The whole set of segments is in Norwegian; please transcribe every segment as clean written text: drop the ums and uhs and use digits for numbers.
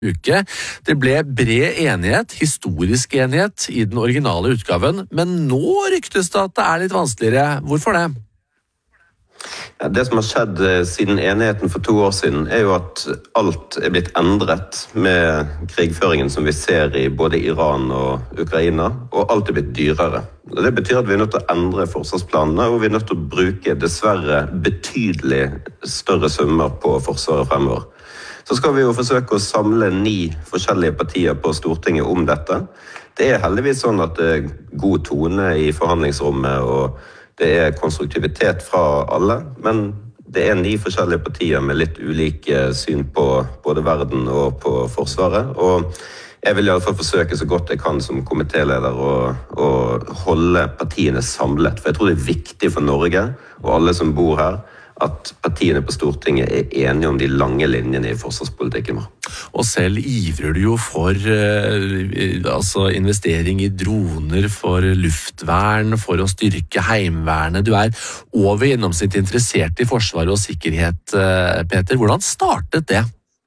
uke. Det ble bred enighet, historisk enighet, i den originale utgaven, men nå ryktes det at det er litt vanskeligere. Hvorfor det? Ja, det som har skjedd siden enigheten for 2 år siden, er jo at alt er blitt endret med krigføringen som vi ser i både Iran og Ukraina, og alt er blitt dyrere. Det betyr at vi er nødt til å endre forsvarsplanene, og vi er nødt til å bruke dessverre betydelig større summer på forsvaret fremover. Så skal vi jo forsøke å samle 9 forskjellige partier på Stortinget om dette. Det er heldigvis sånn at det er god tone i forhandlingsrommet, og det er konstruktivitet fra alle, men det er 9 forskjellige partier med litt ulike syn på både verden og på forsvaret. Og jeg vil i alle fall forsøke så godt jeg kan som komitéleder å holde partiene samlet. For jeg tror det er viktig for Norge og alle som bor her, at partiene på Stortinget er enige om de lange linjene i forsvarspolitikken. Og selv ivrer du jo for investering i droner, for luftvern, for å styrke heimevernet. Du er over gjennomsnittlig interessert i forsvar og sikkerhet, Peter. Hvordan startet det?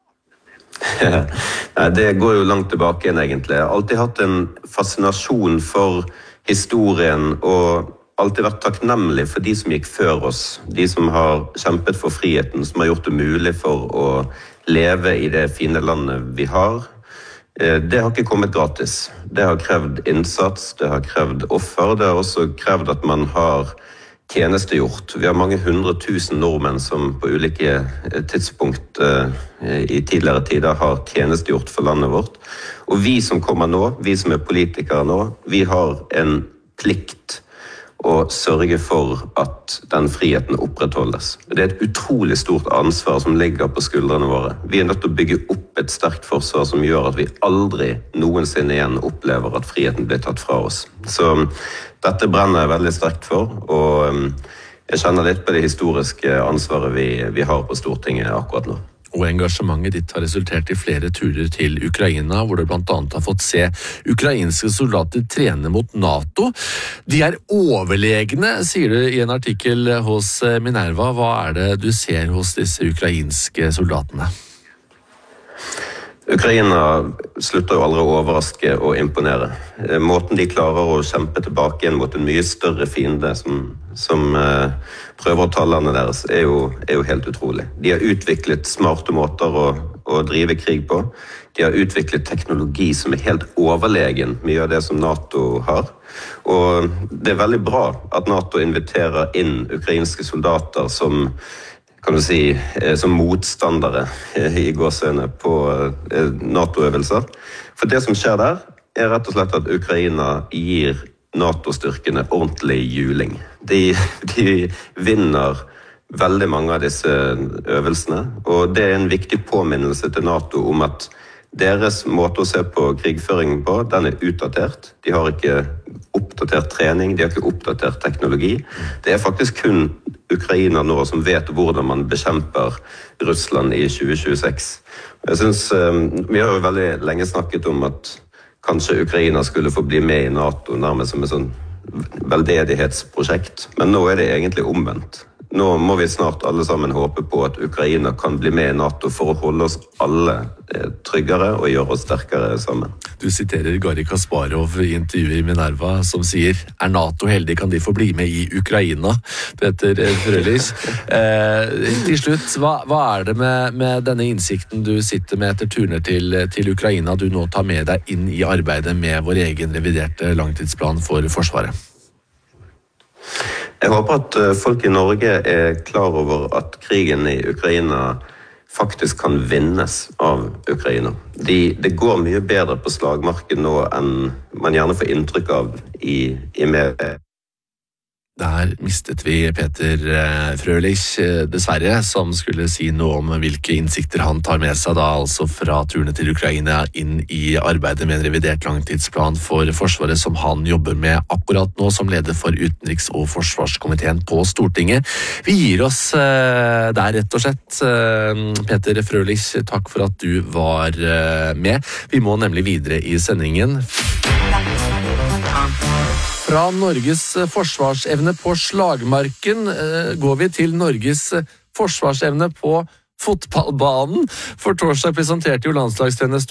Det går jo langt tilbake igjen, egentlig. Jeg har alltid hatt en fascinasjon for historien og alltid vært takknemlig for de som gikk før oss, de som har kjempet for friheten, som har gjort det mulig for å leve i det fine landet vi har. Det har ikke kommet gratis. Det har krevd innsats, det har krevd offer, det har også krevd at man har tjenestegjort. Vi har mange 100 000 nordmenn som på ulike tidspunkt i tidligere tider har tjenestegjort for landet vårt. Og vi som kommer nå, vi som er politikere nå, vi har en plikt og sørge for at den friheten opprettholdes. Det er et utrolig stort ansvar som ligger på skuldrene våre. Vi er nødt til å bygge opp et sterkt forsvar som gjør at vi aldri noensinne igjen opplever at friheten blir tatt fra oss. Så dette brenner jeg veldig sterkt for, og jeg kjenner litt på det historiske ansvaret vi har på Stortinget akkurat nå. Og engasjementet ditt har resultert i flere turer til Ukraina, hvor du blant annet har fått se ukrainske soldater trene mot NATO. De er overlegne, sier du i en artikkel hos Minerva. Hva er det du ser hos disse ukrainske soldatene? Ukraina slutter jo aldri å overraske og imponere. Måten de klarer å kjempe tilbake igjen mot en mye større fiende som prøver å ta landet deres, er jo helt utrolig. De har utviklet smarte måter å drive krig på. De har utviklet teknologi som er helt overlegen mye av det som NATO har. Og det er veldig bra at NATO inviterer inn ukrainske soldater som motstandere i gåsehudene på NATO-øvelser. For det som skjer der, er rett og slett at Ukraina gir NATO-styrkene ordentlig juling. De vinner veldig mange av disse øvelsene, og det er en viktig påminnelse til NATO om at deres måte å se på krigføringen på, den er utdatert. De har ikke oppdatert trening, de har ikke oppdatert teknologi. Det er faktisk kun Ukraina nå som vet hvordan man bekjemper Russland i 2026. Jeg synes, vi har jo veldig lenge snakket om at kanskje Ukraina skulle få bli med i NATO nærmest som et sånn veldedighetsprosjekt, men nå er det egentlig omvendt. Nå må vi snart alle sammen håpe på at Ukraina kan bli med i NATO for å holde oss alle tryggere og gjøre oss sterkere sammen. Du siterer Garri Kasparov i intervjuet i Minerva som sier: "Er NATO heldig, kan de få bli med i Ukraina?" Peter Frølich. Til slutt, hva er det med denne innsikten du sitter med etter turner til Ukraina du nå tar med deg inn i arbeidet med vår egen reviderte langtidsplan for Forsvaret? Jeg håper at folk i Norge er klar over at krigen i Ukraina faktisk kan vinnes av Ukraina. Det går mye bedre på slagmarken nå enn man gjerne får inntrykk av i media. Der mistet vi Peter Frølich, dessverre, som skulle si noe om hvilke innsikter han tar med seg da, altså fra turene til Ukraina inn i arbeidet med en revidert langtidsplan for Forsvaret som han jobber med akkurat nå som leder for utenriks- og forsvarskomiteen på Stortinget. Vi gir oss der rett og slett. Peter Frølich, takk for at du var med. Vi må nemlig videre i sendingen. Fra Norges forsvarsevne på slagmarken går vi til Norges forsvarsevne på fotballbanen. For torsdag presenterte jo landslagstrener